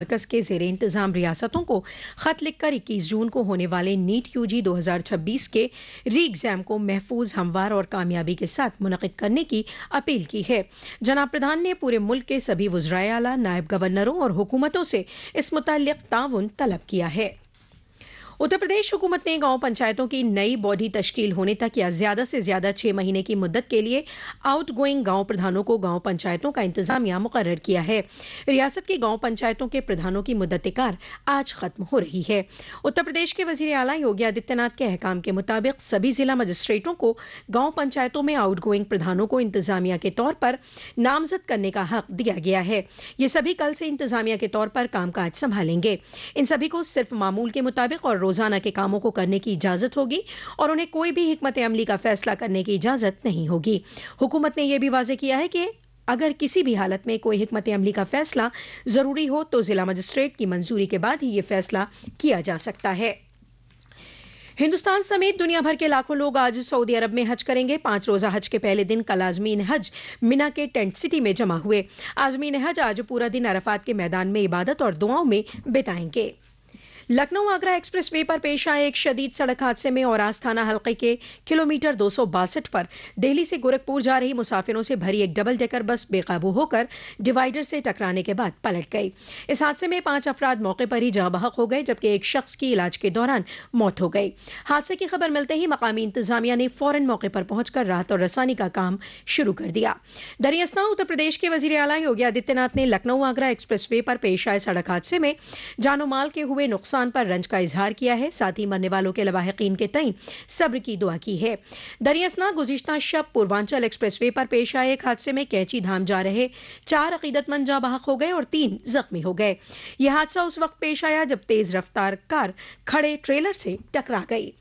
मरकज के ज़ेरे इंतजाम रियासतों को खत लिखकर 21 जून को होने वाले नीट यूजी 2026 के री एग्जाम को महफूज, हमवार और कामयाबी के साथ मुनक़िद करने की अपील की है। जनाब प्रधान ने पूरे मुल्क के सभी वज़राए आला, नायब गवर्नरों और हुकूमतों से इस मुताल्लिक़ ताउन तलब किया है। उत्तर प्रदेश हुकूमत ने गांव पंचायतों की नई बॉडी तश्कील होने तक या ज्यादा से ज्यादा 6 महीने की मुद्दत के लिए आउट गोइंग गांव प्रधानों को गांव पंचायतों का इंतजामिया मुकर्रर किया है। रियासत की गांव पंचायतों के प्रधानों की मुद्दत कार आज खत्म हो रही है। उत्तर प्रदेश के वजीर आला योगी आदित्यनाथ के अहकाम के मुताबिक सभी जिला मजिस्ट्रेटों को गांव पंचायतों में आउट गोइंग प्रधानों को इंतजामिया के तौर पर नामजद करने का हक दिया गया है। ये सभी कल से इंतजामिया के तौर पर कामकाज संभालेंगे। इन सभी को सिर्फ मामूल के मुताबिक और रोजाना के कामों को करने की इजाजत होगी और उन्हें कोई भी हिकमत अमली का फैसला करने की इजाजत नहीं होगी। हुकूमत ने यह भी वाज़ेह किया है कि अगर किसी भी हालत में कोई हिकमत अमली का फैसला जरूरी हो तो जिला मजिस्ट्रेट की मंजूरी के बाद ही यह फैसला किया जा सकता है। हिंदुस्तान समेत दुनिया भर के लाखों लोग आज सऊदी अरब में हज करेंगे। 5 रोजा हज के पहले दिन कल आजमीन हज मिना के टेंट सिटी में जमा हुए। आजमीन हज आज पूरा दिन अरफात के मैदान में इबादत और दुआओं में बिताएंगे। लखनऊ आगरा एक्सप्रेस वे पर पेश आए एक शदीद सड़क हादसे में और आस्थाना हल्के के किलोमीटर 262 पर दिल्ली से गोरखपुर जा रही मुसाफिरों से भरी एक डबल डेकर बस बेकाबू होकर डिवाइडर से टकराने के बाद पलट गई। इस हादसे में 5 अफराद मौके पर ही जाँ बहक हो गए जबकि एक शख्स की इलाज के दौरान मौत हो गई। हादसे की खबर मिलते ही मकामी इंतजामिया ने फौरन मौके पर पहुंचकर राहत और रसानी का काम शुरू कर दिया। दरियास्ता उत्तर प्रदेश के वजीर आला योगी आदित्यनाथ ने लखनऊ आगरा एक्सप्रेस वे पर पेश आए सड़क हादसे में जानो माल के हुए नुकसान पर रंज का इजहार किया है। साथ ही मरने वालों के लवाहिकीन के तईन सब्र की दुआ की है। दरियास्ता गुज़िश्ता शब पूर्वांचल एक्सप्रेसवे पर पेश आए एक हादसे में कैची धाम जा रहे 4 अकीदतमंद जाँ बहक हो गए और 3 जख्मी हो गए। यह हादसा उस वक्त पेश आया जब तेज रफ्तार कार खड़े ट्रेलर से टकरा गई।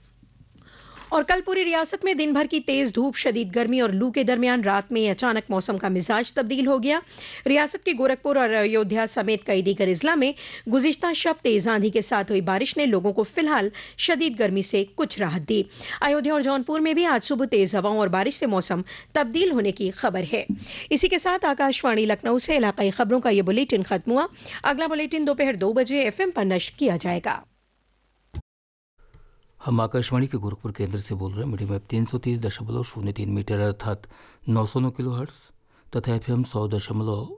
और कल पूरी रियासत में दिन भर की तेज धूप, शदीद गर्मी और लू के दरमियान रात में अचानक मौसम का मिजाज तब्दील हो गया। रियासत के गोरखपुर और अयोध्या समेत कई दीगर अजला में गुज़िश्ता शब तेज आंधी के साथ हुई बारिश ने लोगों को फिलहाल शदीद गर्मी से कुछ राहत दी। अयोध्या और जौनपुर में भी आज सुबह तेज हवाओं और बारिश से मौसम तब्दील होने की खबर है। इसी के साथ आकाशवाणी लखनऊ से इलाकाई खबरों का यह बुलेटिन खत्म हुआ। अगला बुलेटिन दोपहर 2 बजे FM पर नश्र किया जाएगा। हम आकाशवाणी के गोरखपुर केंद्र से बोल रहे हैं। मीडियम वेव 330.03 मीटर अर्थात 909 किलोहर्ट्ज़ तथा FM 100.8